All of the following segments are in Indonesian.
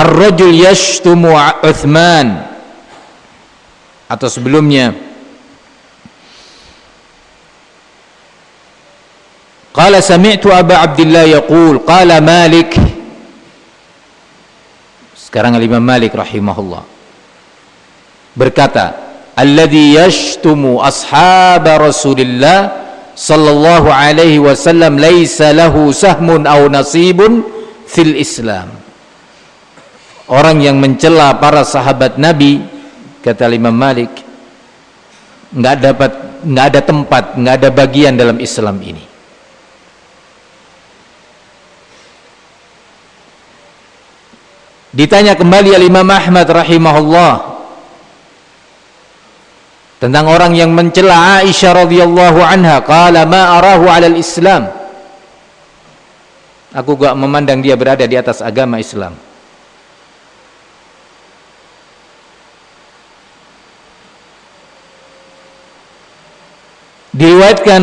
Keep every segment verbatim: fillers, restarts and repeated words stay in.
ar-rajul yashtumu Uthman, atau sebelumnya qala sami'tu Aba Abdillah yaqul qala Malik. Sekarang Imam Malik rahimahullah berkata, alladhi yashtumu ashab Rasulillah sallallahu alaihi wasallam laisa lahu sahmun aw nasibun fil Islam. Orang yang mencela para sahabat Nabi, kata Imam Malik, enggak dapat, enggak ada tempat, enggak ada bagian dalam Islam ini. Ditanya kembali Imam Ahmad rahimahullah tentang orang yang mencela Aisyah radhiyallahu anha, qala ma arahu 'alal Islam. Aku enggak memandang dia berada di atas agama Islam. Diriwayatkan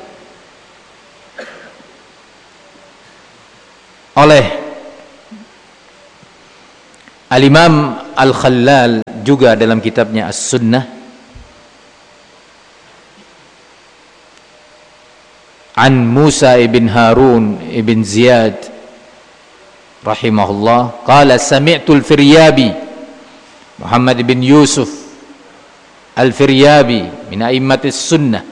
oleh Al-Imam Al-Khallal juga dalam kitabnya As-Sunnah an Musa ibn Harun ibn Ziyad rahimahullah qala sami'tu al-Firyabi Muhammad ibn Yusuf al-Firyabi min a'immatis sunnah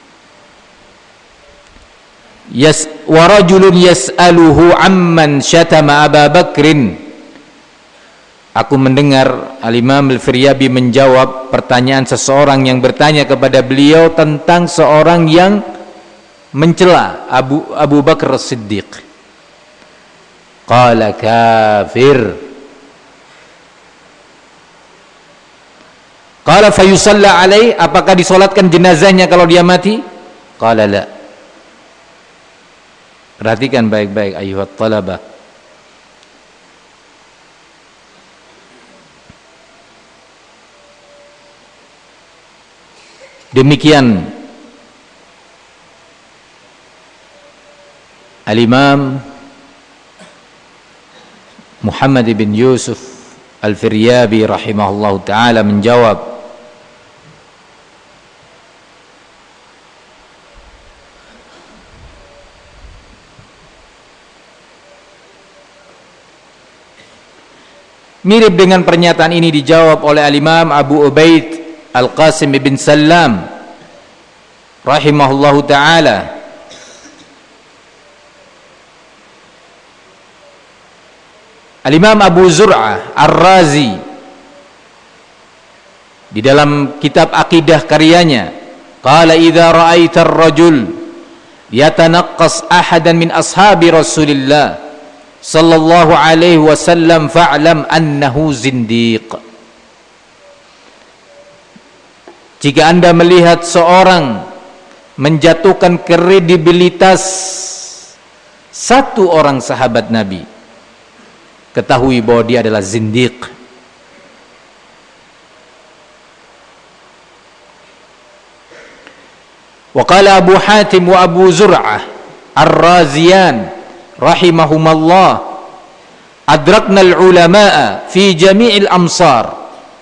Yas wa rajulun yas'aluhu amman syatama Aba Bakrin. Aku mendengar Al-Imam Al-Firyabi menjawab pertanyaan seseorang yang bertanya kepada beliau tentang seorang yang mencela Abu Abu Bakar As-Siddiq. Qala kafir. Qala fayusalla alaih, apakah disolatkan jenazahnya kalau dia mati? Qala la. Perhatikan baik-baik ayuhat talabah. Demikian Al-Imam Muhammad bin Yusuf Al-Firyabi rahimahullahu ta'ala menjawab, mirip dengan pernyataan ini dijawab oleh Al-Imam Abu Ubaid Al-Qasim bin Sallam rahimahullahu ta'ala. Al-Imam Abu Zur'ah Ar-Razi di dalam kitab akidah karyanya, qala idza ra'aita ar-rajul yatanaqqas ahadan min ashabi Rasulillah sallallahu alaihi wasallam fa'lam annahu zindiq. Jika Anda melihat seorang menjatuhkan kredibilitas satu orang sahabat Nabi, ketahui bahwa dia adalah zindiq. Wa qala Abu Hatim wa Abu Zur'ah Ar-Raziyan rahimahumallah, adrakna al-ulama'a fi jami'il amsar.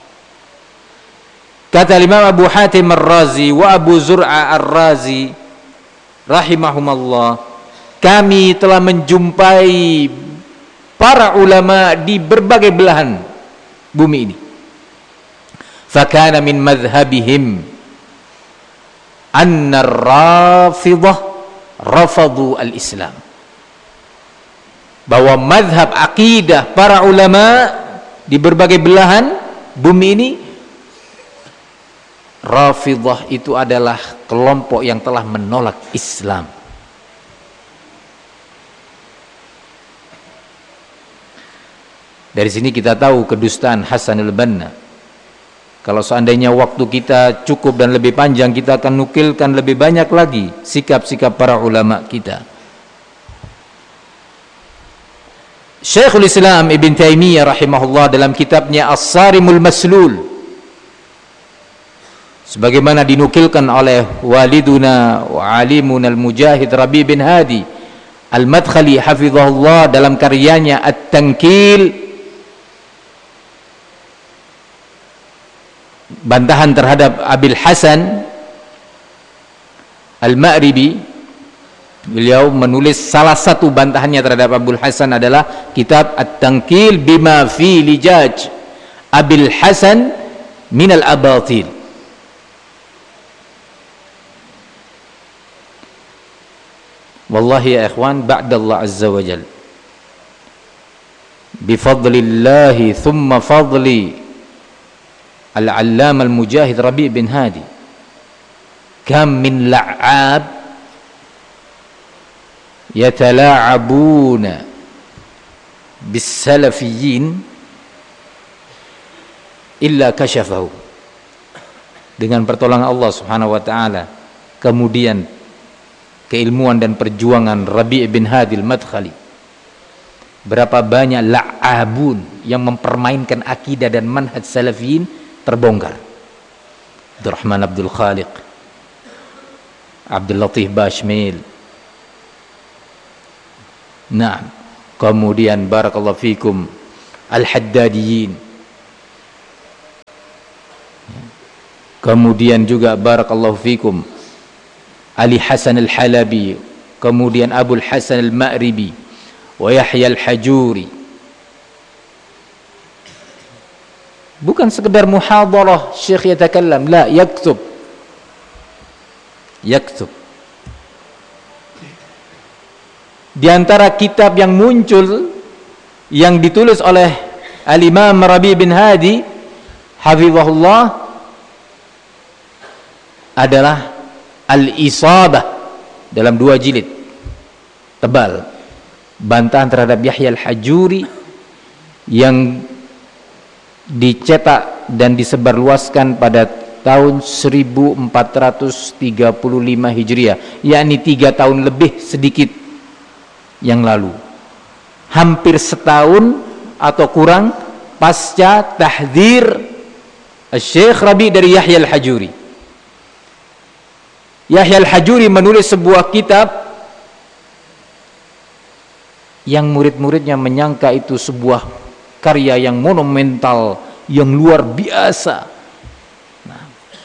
Kata Imam Abu Hatim Ar-Razi wa Abu Zur'a Ar-Razi rahimahumallah, kami telah menjumpai para ulama di berbagai belahan bumi ini. Fakana min madhhabihim anna ar-Rafidah rafadu al-Islam. Bahwa madhab akidah para ulama di berbagai belahan bumi ini, Rafidah itu adalah kelompok yang telah menolak Islam. Dari sini kita tahu kedustaan Hasanul Banna. Kalau seandainya waktu kita cukup dan lebih panjang, kita akan nukilkan lebih banyak lagi sikap-sikap para ulama kita. Syekhul Islam Ibn Taimiyah rahimahullah dalam kitabnya As-Sarimul Maslul, sebagaimana dinukilkan oleh waliduna wa alimuna al-mujahid Rabi bin Hadi Al-Madkhali hafizahullah dalam karyanya At-Tankil bantahan terhadap Abil Hasan Al-Ma'ribi, beliau menulis salah satu bantahannya terhadap Abul Hasan adalah kitab At-Tankil bima fi lijaj Abil Hasan min al-abatil. Wallahi ya ikhwan, ba'dallah azza wa jal, bifadlillahi thumma fadli al-allama al-mujahid Rabi' bin Hadi, kam min la'ab yatala'abuna bis-salafiyyin illa kashafahu. Dengan pertolongan Allah subhanahu wa ta'ala, kemudian keilmuan dan perjuangan Rabi' bin Hadi al-Madkhali, berapa banyak la'abun yang mempermainkan akidah dan manhaj salafiyin terbongkar. Abdurrahman Abdul Khaliq, Abdul Latif Bashmil, nah, kemudian barakallahu fikum Al-Haddadiyin, kemudian juga barakallahu fikum Ali Hasan Al-Halabi, kemudian Abul Hasan Al-Ma'ribi wa Yahya Al-Hajuri. Bukan sekedar muhadarah syekh yatakallam, la, yaktub yaktub. Di antara kitab yang muncul yang ditulis oleh Al-Imam Rabi' bin Hadi hafizahullah adalah Al-Isabah dalam dua jilid tebal, bantahan terhadap Yahya Al-Hajuri yang dicetak dan disebarluaskan pada tahun seribu empat ratus tiga puluh lima Hijriah, yakni tiga tahun lebih sedikit yang lalu, hampir setahun atau kurang pasca tahdzir Syekh Rabi' dari Yahya Al-Hajuri. Yahya Al-Hajuri menulis sebuah kitab yang murid-muridnya menyangka itu sebuah karya yang monumental, yang luar biasa, nah,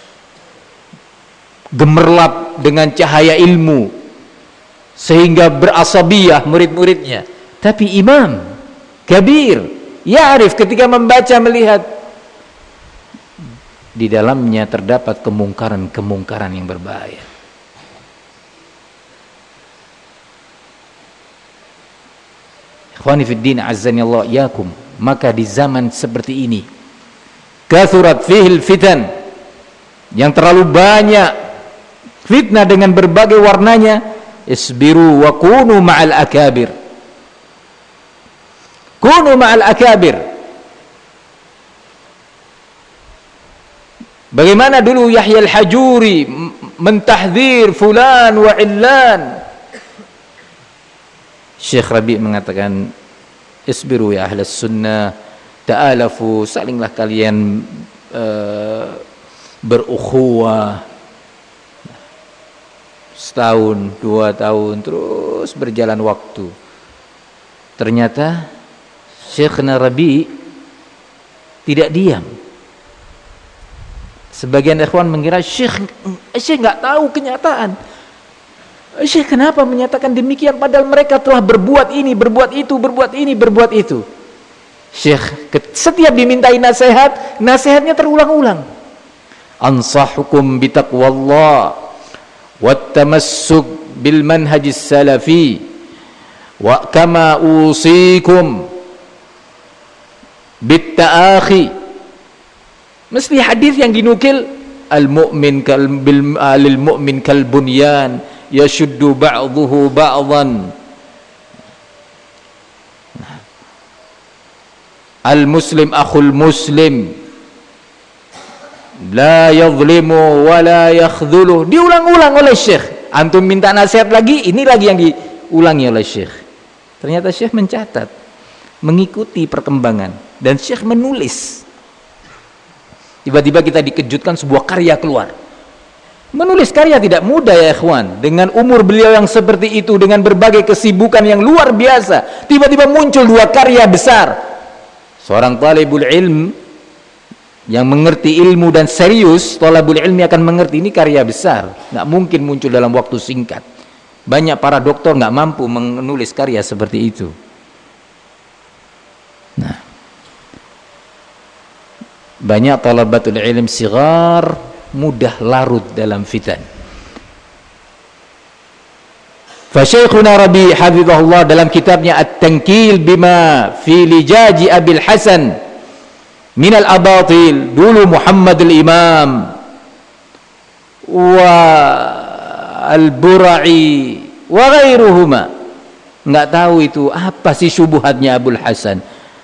gemerlap dengan cahaya ilmu sehingga berasabiyah murid-muridnya. Tapi imam kabir, ya'rif, ketika membaca melihat di dalamnya terdapat kemungkaran-kemungkaran yang berbahaya. Ikhwani fid din, azzani Allah yakum, maka di zaman seperti ini kathurat fihil fitan, yang terlalu banyak fitnah dengan berbagai warnanya, isbiru wa kunu ma'al akabir, kunu ma'al akabir. Bagaimana dulu Yahya Al-Hajuri mentahdzir fulan wa illan, Syekh Rabi' mengatakan isbiru ya ahlas sunnah, ta'alafu, salinglah kalian uh, berukhuwah. Setahun, dua tahun, terus berjalan waktu. Ternyata Syekhna Rabi' tidak diam. Sebagian ikhwan mengira Syekh Syekh enggak tahu kenyataan. Syekh kenapa menyatakan demikian padahal mereka telah berbuat ini, berbuat itu, berbuat ini, berbuat itu. Syekh setiap dimintai nasihat, nasihatnya terulang-ulang. Ansahukum bitaqwallah wattamassuk bil manhajis salafi wa kama usikum bitta'akhi. Mesti hadis yang dinukil, al-mu'min kal bil lil mu'min kal bunyan yashuddu ba'dhuhu ba'dhan, al-muslim akhul muslim la yadhlimu wa la yakhdhuluh. Diulang-ulang oleh Syekh. Antum minta nasihat lagi, ini lagi yang diulangi oleh Syekh. Ternyata Syekh mencatat, mengikuti perkembangan, dan Syekh menulis. Tiba-tiba kita dikejutkan sebuah karya keluar. Menulis karya tidak mudah ya ikhwan. Dengan umur beliau yang seperti itu, dengan berbagai kesibukan yang luar biasa, tiba-tiba muncul dua karya besar. Seorang talibul ilm yang mengerti ilmu dan serius, thalabul ilmi akan mengerti ini karya besar, nggak mungkin muncul dalam waktu singkat. Banyak para doktor nggak mampu menulis karya seperti itu. Nah, banyak talabatul ilm sigar mudah larut dalam fitan. Fasyekhuna Rabi hafizahullah dalam kitabnya At-Tankil bima fi lijaji Abil Hasan minal abatil, dulu Muhammad al-Imam wa al-Bura'i wa ghairuhuma, nggak tahu itu apa sih syubhatnya Abul Hasan.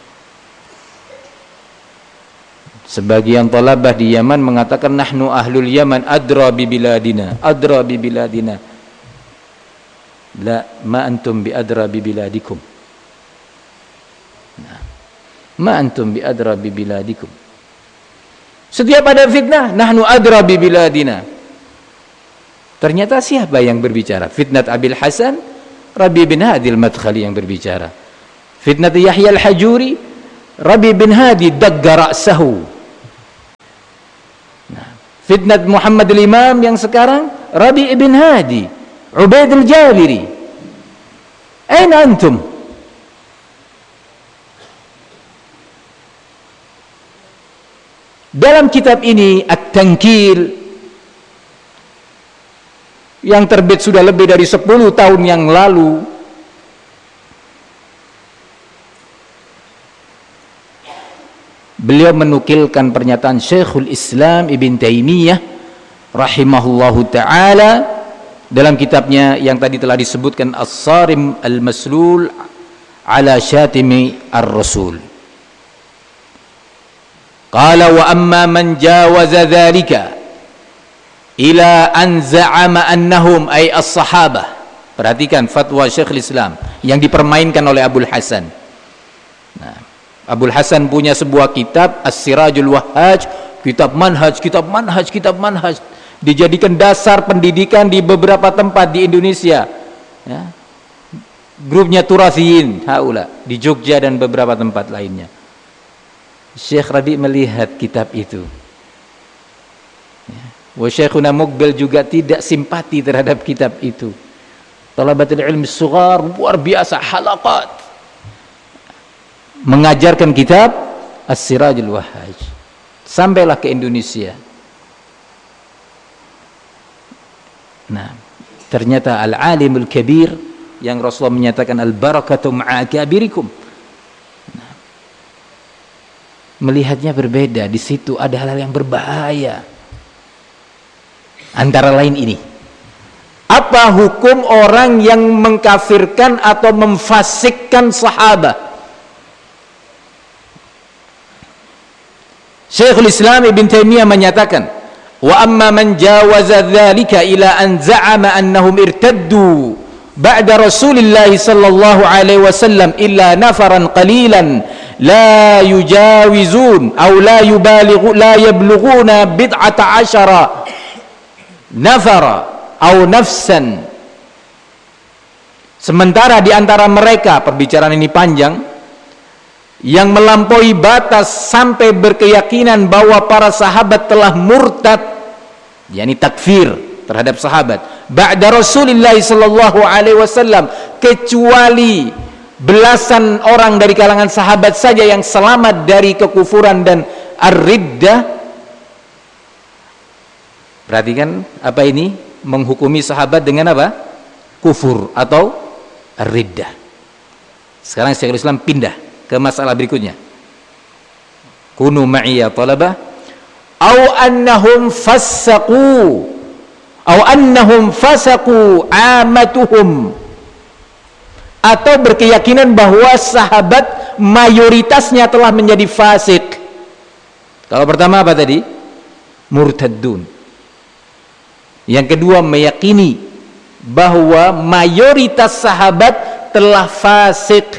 Sebagian talabah di Yaman mengatakan nahnu ahlul Yaman adra bi biladina, adra bi biladina. La, ma antum bi adra bi biladikum. Nah, ma antum bi adra bi biladikum. Setiap ada fitnah, nahnu adra bi biladina. Ternyata siapa yang berbicara? Fitnat Abil Hasan, Rabi bin Hadi al-Madkhali yang berbicara. Fitnat Yahya al-Hajuri, Rabi bin Hadi dagga ra'sahu. Nah, fitnat Muhammad al-Imam yang sekarang, Rabi bin Hadi, Ubaid al-Jabiri. Aina antum? Dalam kitab ini At-Tankil yang terbit sudah lebih dari sepuluh tahun yang lalu, beliau menukilkan pernyataan Syekhul Islam Ibn Taimiyah rahimahullahu ta'ala dalam kitabnya yang tadi telah disebutkan As-Sarim Al-Maslul ala Syatimi Ar-Rasul. Qala wa amma man jawaza dhalika ila an za'ama annahum ay as-sahabah. Perhatikan fatwa Syekhul Islam yang dipermainkan oleh Abul Hasan. Nah, Abul Hasan punya sebuah kitab As-Sirajul Wahhaj, kitab manhaj, kitab manhaj, kitab manhaj, dijadikan dasar pendidikan di beberapa tempat di Indonesia, ya. Grupnya Turathiyin haula di Jogja dan beberapa tempat lainnya. Syekh Rabi melihat kitab itu, ya. Wa Syekhuna Muqbil juga tidak simpati terhadap kitab itu. Talabatul ilmi sughar luar biasa halaqat mengajarkan kitab As-Sirajul Wahhaj, sampailah ke Indonesia. Nah, ternyata al-alimul kabir yang Rasulullah menyatakan al-barakatu ma'akabirikum. Nah, melihatnya berbeda. Di situ ada hal-hal yang berbahaya. Antara lain ini. Apa hukum orang yang mengkafirkan atau memfasikkan sahabat? Syekhul Islam Ibn Taimiyah menyatakan, wa amma man jawaza dzalika ila an za'ama annahum irtaddu ba'da Rasulillah sallallahu alaihi wasallam illa nafaran qalilan la yujawizun aw la yubalighu la yablughuna bid'ata asyara nafara aw nafsan. Sementara di antara mereka, perbicaraan ini panjang, yang melampaui batas sampai berkeyakinan bahwa para sahabat telah murtad, yakni takfir terhadap sahabat ba'da Rasulullah sallallahu alaihi wasallam, kecuali belasan orang dari kalangan sahabat saja yang selamat dari kekufuran dan ar-riddah. Perhatikan apa ini? Menghukumi sahabat dengan apa? Kufur atau ar-riddah. Sekarang Syekhul Islam pindah ke masalah berikutnya. Kunu ma'iyya talabah au annahum fassaqu au annahum fasaqu amatuhum, atau berkeyakinan bahwa sahabat mayoritasnya telah menjadi fasik. Kalau pertama apa tadi? Murtaddun. Yang kedua meyakini bahwa mayoritas sahabat telah fasik.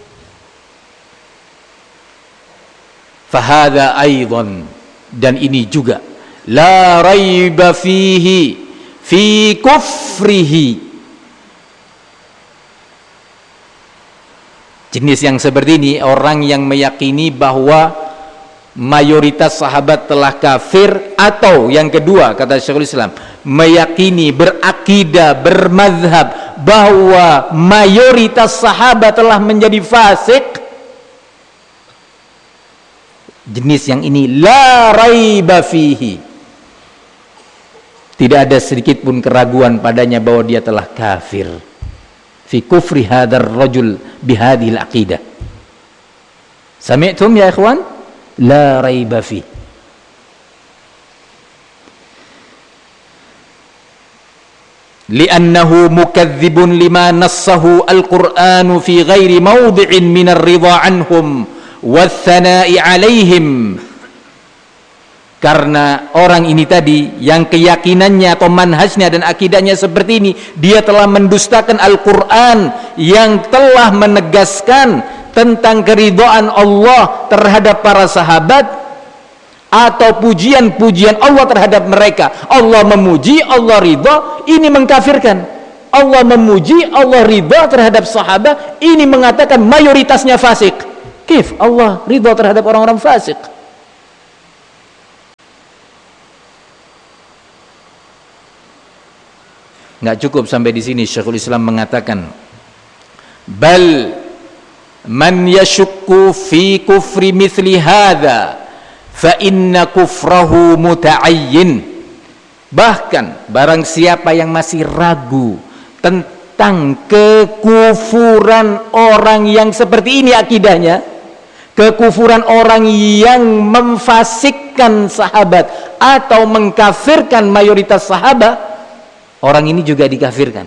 Fahada aidan, dan ini juga la raiba fihi fi kufrihi. Jenis yang seperti ini orang yang meyakini bahwa mayoritas sahabat telah kafir, atau yang kedua kata Syekhul Islam, meyakini, berakidah, bermazhab bahwa mayoritas sahabat telah menjadi fasik. Jenis yang ini la raiba fihi, tidak ada sedikit pun keraguan padanya bahwa dia telah kafir. Fi kufri hadar rajul bihadhil aqidah. Sami'tum ya ikhwan? La raiba fi. Li'annahu mukadzibun lima nassahu al-Qur'anu fi ghairi mawdi'in min ar-ridha anhum wath-thana'i 'alaihim. Karena orang ini tadi yang keyakinannya atau manhajnya dan akidahnya seperti ini, dia telah mendustakan Al-Quran yang telah menegaskan tentang keridhaan Allah terhadap para sahabat, atau pujian-pujian Allah terhadap mereka. Allah memuji, Allah ridha, ini mengkafirkan. Allah memuji, Allah ridha terhadap sahabat, ini mengatakan mayoritasnya fasik. Kif Allah ridha terhadap orang-orang fasik? Nggak cukup sampai di sini. Syekhul Islam mengatakan, bal man yashukku fi kufri mithli hadha fa inna kufrahu muta'ayyin. Bahkan barang siapa yang masih ragu tentang kekufuran orang yang seperti ini akidahnya, kekufuran orang yang memfasikkan sahabat atau mengkafirkan mayoritas sahabat, orang ini juga dikafirkan.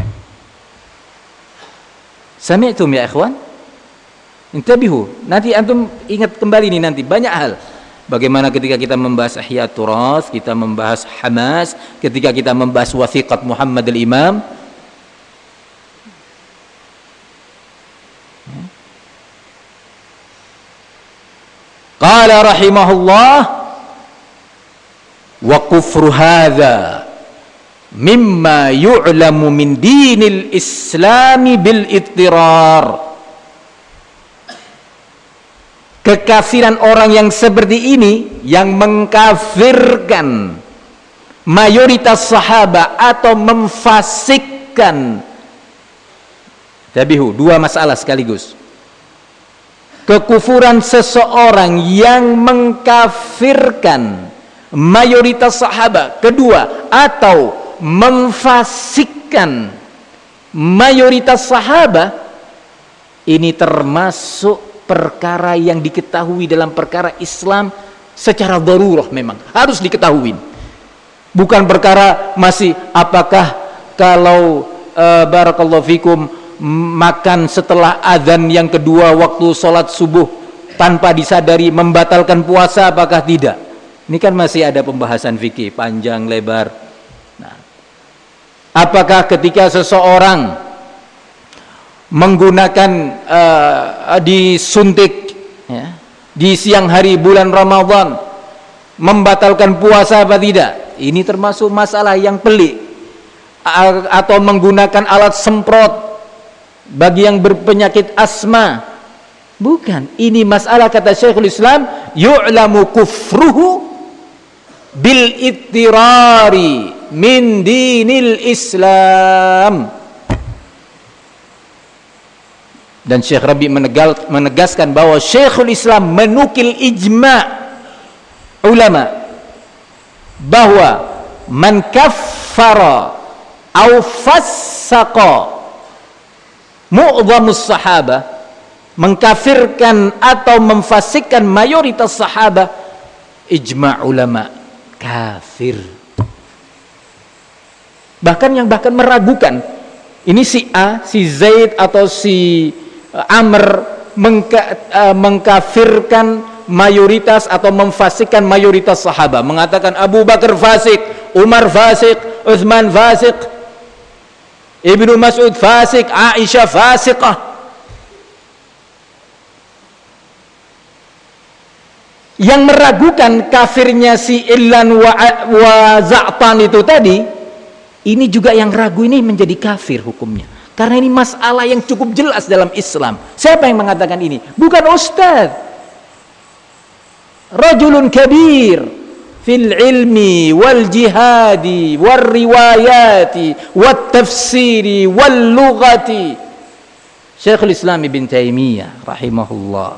Sami'tum ya ikhwan? Intabihu. Nanti antum ingat kembali nih, nanti banyak hal. Bagaimana ketika kita membahas Ihya Turath, kita membahas Hamas, ketika kita membahas Wathiqat Muhammad al-Imam. Qala rahimahullah, wa kufru hadza mimma yu'lamu min dinil islami bil ittirar. Kekafiran orang yang seperti ini, yang mengkafirkan mayoritas sahabat atau memfasikkan, tabihu, dua masalah sekaligus. Kekufuran seseorang yang mengkafirkan mayoritas sahabat, kedua, atau memfasikkan mayoritas sahabat, ini termasuk perkara yang diketahui dalam perkara Islam secara darurah, memang harus diketahui. Bukan perkara masih apakah kalau uh, barakallahu fikum makan setelah azan yang kedua waktu sholat subuh tanpa disadari membatalkan puasa apakah tidak. Ini kan masih ada pembahasan fikih panjang lebar. Nah, apakah ketika seseorang menggunakan uh, disuntik ya, di siang hari bulan Ramadan membatalkan puasa apa tidak? Ini termasuk masalah yang pelik. A atau menggunakan alat semprot bagi yang berpenyakit asma. Bukan, ini masalah kata Syekhul Islam, yu'lamu kufruhu bil ittirari min dinil Islam. Dan Syekh Rabi menegaskan bahwa Syekhul Islam menukil ijma' ulama bahwa man kaffara au fassaqa mu'dhamus sahabah, mengkafirkan atau memfasikkan mayoritas sahabat, ijma' ulama kafir. Bahkan yang bahkan meragukan ini si A, si Zaid atau si Amr mengka, uh, mengkafirkan mayoritas atau memfasikkan mayoritas sahabat, mengatakan Abu Bakar fasik, Umar fasik, Utsman fasik, Ibnu Mas'ud fasik, Aisyah fasiqah. Yang meragukan kafirnya si Ilan wa, wa Za'tan itu tadi, ini juga yang ragu ini menjadi kafir hukumnya. Karena ini masalah yang cukup jelas dalam Islam. Siapa yang mengatakan ini? Bukan ustaz. rajulun kabir fil ilmi wal jihadi wal riwayati wat tafsiri wal lughati. Syekhul Islam Ibn Taimiyah rahimahullah.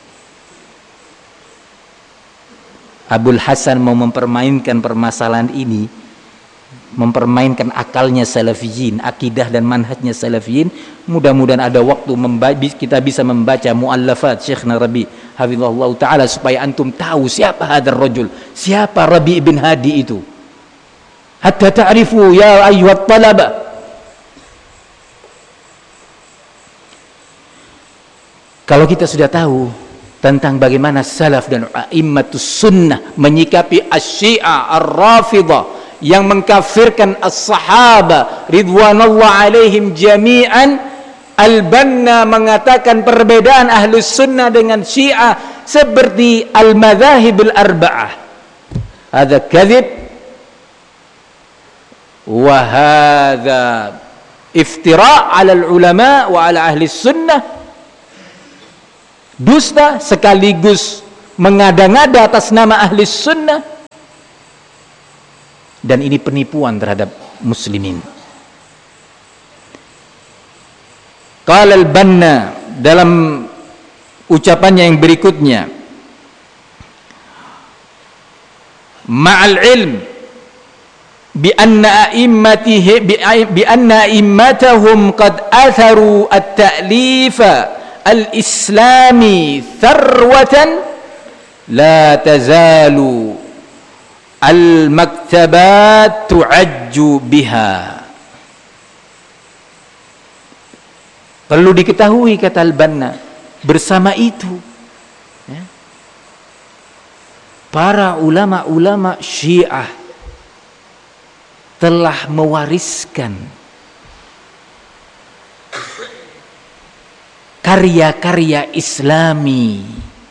Abul Hasan mau mempermainkan permasalahan ini, mempermainkan akalnya salafiyin, akidah dan manhajnya salafiyin. Mudah-mudahan ada waktu kita bisa membaca muallafat Syekhna Rabi hafizahullah taala supaya antum tahu siapa hadzal rajul, siapa Rabi bin Hadi itu, hatta ta'rifu ya ayyuhat talaba. Kalau kita sudah tahu tentang bagaimana salaf dan a'immatus sunnah menyikapi asy-syiah ar-rafidah yang mengkafirkan as-sahaba ridwanullah alaihim jami'an, Al-Banna mengatakan perbedaan ahlus sunnah dengan syiah seperti al-madhahib al-arba'ah. Hadza kadhib wa hadza iftira' 'ala al-ulama wa 'ala ahli sunnah. Dusta sekaligus mengada-ngada atas nama ahli sunnah, dan ini penipuan terhadap muslimin. Qala al-Banna dalam ucapannya yang berikutnya, ma'al ilm bi anna a'immatihi bi anna a'immatahum qad atharu at-ta'lifa al-islami tharwatan la tazalu al-maktabat tu'ajju biha. Perlu diketahui, kata Al-Banna, bersama itu ya, para ulama-ulama Syiah telah mewariskan karya-karya Islami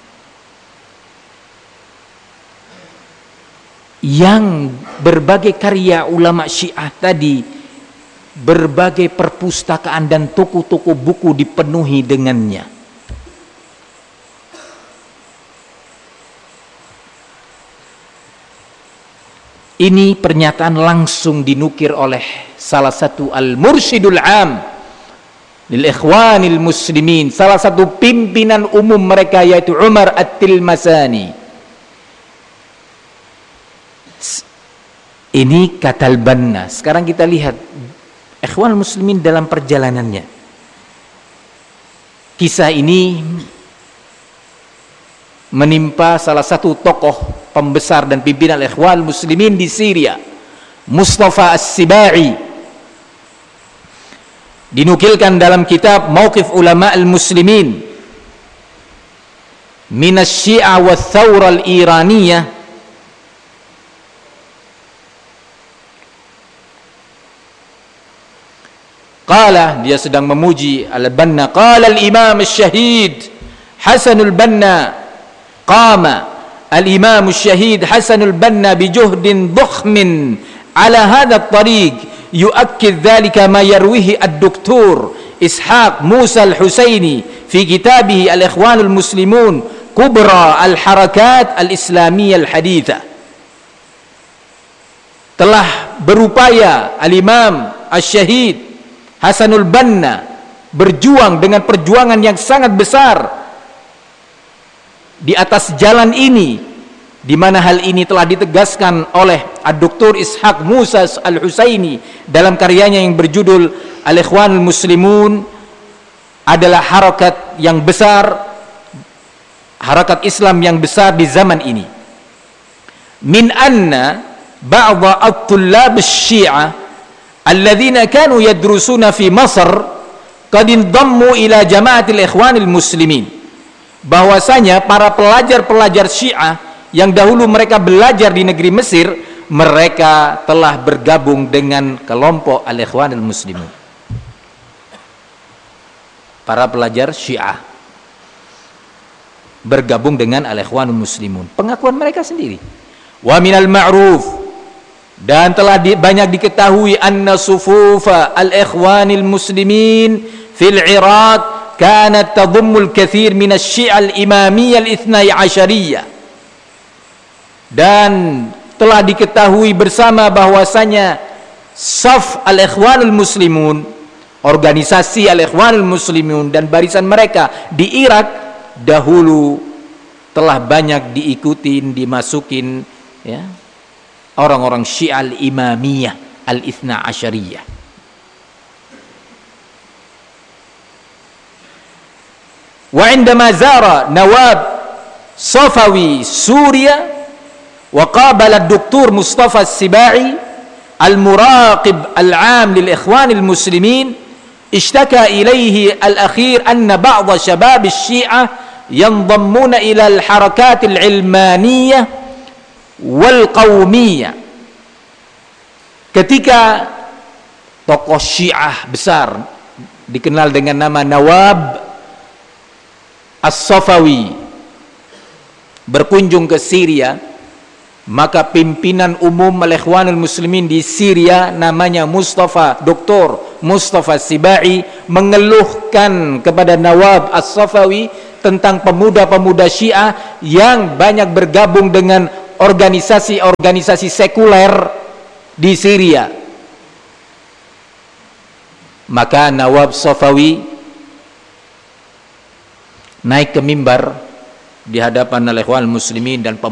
yang berbagai karya ulama Syiah tadi, berbagai perpustakaan dan toko-toko buku dipenuhi dengannya. Ini pernyataan langsung dinukir oleh salah satu al-mursyidul am lil ikhwanil muslimin, salah satu pimpinan umum mereka, yaitu Umar At-Tilmasani. Ini kata Al-Banna. Sekarang kita lihat ikhwan muslimin dalam perjalanannya. Kisah ini menimpa salah satu tokoh pembesar dan pimpinan ikhwan muslimin di Syria, Mustafa As-Sibai. Dinukilkan dalam kitab Mauqif Ulama al-Muslimin min asy-Syiah wa Thawra al-Iraniyah, qala, dia sedang memuji Al-Banna, qala al-Imam asy-Syahid Hasanul Banna, qama al-Imam asy-Syahid Hasanul Banna bijuhdin dhukhmin ala hadha at-tariq yu'akkid dhalika ma yarwihi ad-doktor Ishaq Musa al-Husaini fi kitabih al-Ikhwanul Muslimun Kubra al-Harakat al-Islamiyah al-Haditha. Telah berupaya al-Imam asy-Syahid Hasanul Banna berjuang dengan perjuangan yang sangat besar di atas jalan ini, di mana hal ini telah ditegaskan oleh Ad-Doktor Ishaq Musa Al-Husaini dalam karyanya yang berjudul Al-Ikhwanul Muslimun, adalah harakat yang besar, harakat Islam yang besar di zaman ini. Min anna ba'dha at-tullab asy-Syiah alladzina kanu yadrusuna fi Masr qad indammu ila jama'atil Ikhwanil Muslimin, bahwasanya para pelajar-pelajar Syiah yang dahulu mereka belajar di negeri Mesir, mereka telah bergabung dengan kelompok Al-Ikhwanul Muslimun. Para pelajar Syiah bergabung dengan Al-Ikhwanul Muslimun, pengakuan mereka sendiri. Wa minal ma'ruf, dan telah di, banyak diketahui, anna sufufa Al-Ikhwanil Muslimin fil Iraq kanat tadhummul kathir min asy-Syi'ah al-Imamiyyah al-Ithnai Asyariyah. Dan telah diketahui bersama bahwasanya Saf al-Ikhwanul Muslimun, organisasi al-Ikhwanul Muslimun dan barisan mereka di Irak dahulu telah banyak diikutin, dimasukin ya, orang-orang Syiah al-Imamiyah al-Ithna Asyariyah. Wa indama zara Nawab Safawi Suria wa qabala ad-Doktor Mustafa As-Sibai المراقب العام للإخوان المسلمين اشتكى إليه الأخير أن بعض شباب الشيعة ينضمون إلى الحركات العلمانية والقومية. Ketika tokoh Syiah besar dikenal dengan nama Nawab As-Safawi berkunjung ke Syria, maka pimpinan umum al-Ikhwanul Muslimin di Syria namanya Mustafa, Doktor Mustafa Sibai, mengeluhkan kepada Nawab As-Safawi tentang pemuda-pemuda Syiah yang banyak bergabung dengan organisasi-organisasi sekuler di Syria. Maka Nawab Safawi naik ke mimbar di hadapan al-Ikhwanul Muslimin dan